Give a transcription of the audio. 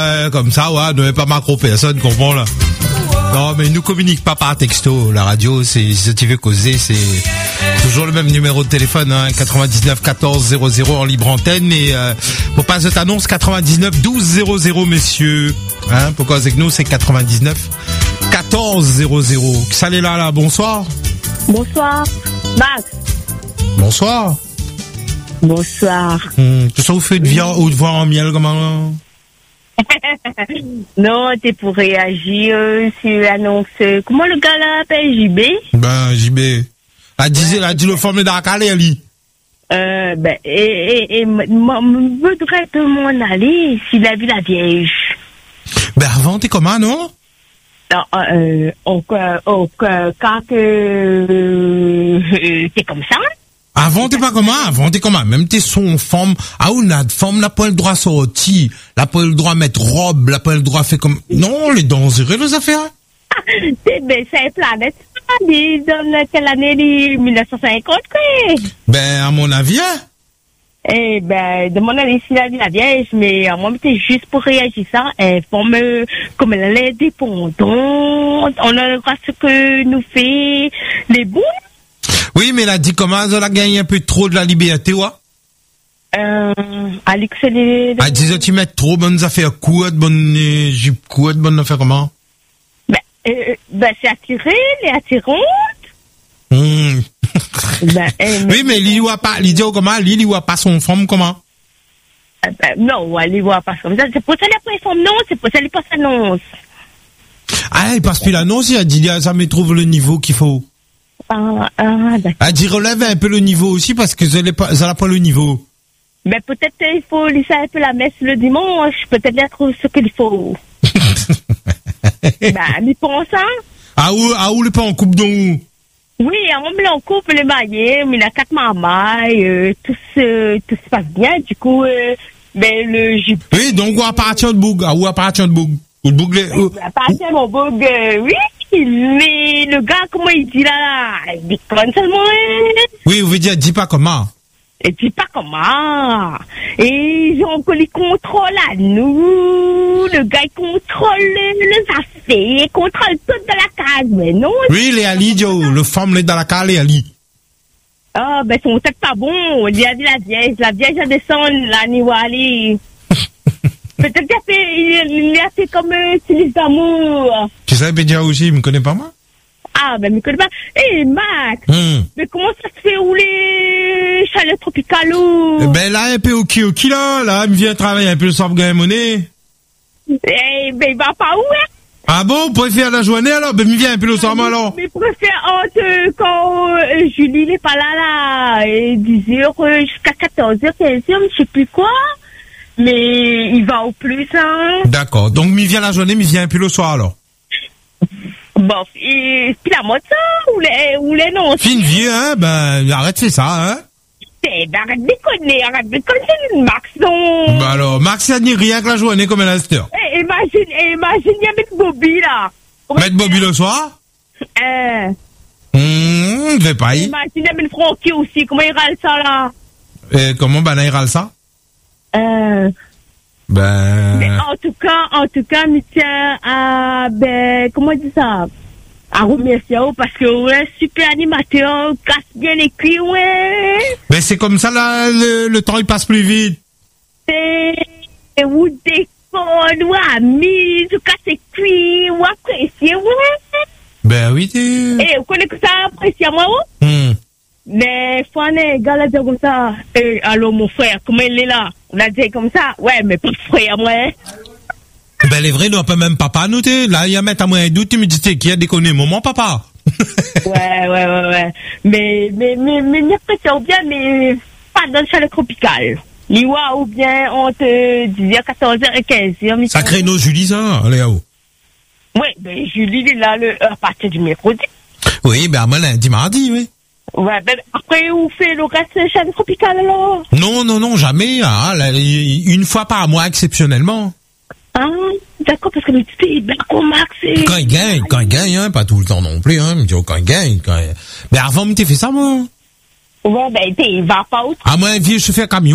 Comme ça, ouais, ne pas macro personne, comprends là. Non, mais nous communique pas par texto. La radio, c'est, si tu veux causer, c'est toujours le même numéro de téléphone, hein, 99 14 00 en libre antenne. Et pour passer cette annonce, 99 12 00, messieurs. Hein, pourquoi c'est que nous, c'est 99 14 00. Salut là, bonsoir. Bonsoir, Max. Bonsoir. Bonsoir. Tu sais, vous faites ou de voir en miel, comment? Non, c'est pour réagir sur l'annonce. Comment le gars là appelle JB? Ben, JB. Elle dit le forme d'Akale, elle. Voudrait tout le monde aller s'il a vu la Vierge. Ben, avant, t'es comment, non? Non, quand c'est comme ça. Avant, t'es pas comment? Avant, t'es comment? Même t'es son forme. Ah, on a de forme, n'a pas le droit sortir. N'a pas le droit mettre robe, n'a pas le droit faire comme, non, les dangereux, les affaires. Ben, c'est planète. Dans quelle année, 1950, quoi? Ben, à mon avis, hein? Eh ben, de mon avis, c'est la Vierge, mais moi, c'est juste pour réagir ça. Elle forme, comme elle est indépendante. On a le droit ce que nous fait les bons. Oui, mais elle a dit comment elle a gagné un peu trop de la liberté, ouais? Alex, elle disait, tu mets trop bonnes affaires courtes, bonnes jupes courtes, bonnes affaires comment? Ben, c'est attiré, les attirantes. Oui, mais Lily voit pas, Lily comment? Lily voit pas son forme comment? Non, elle voit pas comme ça. C'est pour ça qu'elle a pas forme, non, c'est pour ça qu'elle passe l'annonce. Ah, il passe plus l'annonce, il a dit, ça me trouve le niveau qu'il faut. D'accord. Elle dit, relève un peu le niveau aussi parce que ça n'a pas le niveau. Ben, peut-être il faut laisser un peu la messe le dimanche, peut-être elle trouve ce qu'il faut. Ben, il pense, hein? Ah, où le pas en coupe d'eau? Oui, on me l'a en coupe, le maillet, mais il a 4 mamailles, tout se passe bien, du coup, ben, le jupe. Oui, donc, où à partir de Boug? Où à partir de Boug? Ou de Boug, à partir de mon Boug, oui, mais le gars, comment il dit là, il déconne seulement, Oui, vous voulez dire, dis pas comment. Et dis pas comment. Et il contrôle à nous. Le gars, il contrôle les affaires. Il contrôle tout dans la case. Mais non. Oui, les Ali, le femme, est dans la case, les Ali. Ah, ben, son tête pas bon. Il a dit la vieille. La vieille, elle descend, là, niveau aller. Peut-être qu'il a fait comme Silis d'amour. Tu sais, Bédia aussi, il me connaît pas, moi? Ah, ben, il me connaît pas. Eh, Max. Mais comment ça se fait où les chalets tropicales ou? Ben, là, un peu au qui là, il me vient travailler un peu le soir pour gagner monnaie. Eh, ben, il va pas où, hein? Ah bon, vous préférez la journée, alors? Ben, il vient un peu le soir, alors. Mais préfère quand Julie n'est pas là, et 10h jusqu'à 14h, 15h, je sais plus quoi. Mais il va au plus, hein. D'accord. Donc, il vient la journée, mais il vient un peu le soir, alors. Bon, et puis la moto, ou les non. Fine vie, hein, ben, arrête de faire ça, hein. Ben, arrête de déconner, Max, non. Ben alors, Max, ça n'y rien que la journée comme elle a cette heure. Imagine, il y a mettre Bobby, là. Mettre Bobby le soir? Je vais pas y. Imagine, il y a mettre Francky aussi, comment il râle ça, là? Comment, ben, il râle ça? Mais en tout cas, je tiens à, comment on dit ça? À remercier parce que, ouais, super animateur, casse bien les cuits, ouais. Ben, c'est comme ça, là, le temps, il passe plus vite. Ou déconne, ou amis, tu casses les cuits, ou apprécier, ouais. Ben, oui, tu. Vous connaissez que ça, apprécier, moi, ouais? Mais, faut un gars là dire comme ça. Allô, mon frère, comment il est là? On a dit comme ça. Ouais, mais pas de frère, moi. Ben, les vrais, nous, on peut même papa noter. Là, il y a mettre à moi un doute, tu me dis, qui a déconné, maman, papa. Ouais. Mais, apprécier bien, mais pas dans le chalet tropical. Liwa, ou bien, entre 10h, 14h et 15h. Ça crée nos Julie, ça, allez, où? Ouais, ben, Julie, il est là, à partir du mercredi. Oui, ben, moi, lundi, mardi, oui. Ouais, ben, après, vous faites le reste chalet tropical, alors? Non, jamais, hein, là, une fois par mois, exceptionnellement. Ah, d'accord, parce que le petit est bien con, Max. Quand il gagne, hein, pas tout le temps non plus, hein, quand il gagne, Mais avant, tu fait ça, moi. Ouais, ben, il va pas autre. Ah, moi, vieux chauffeur camion.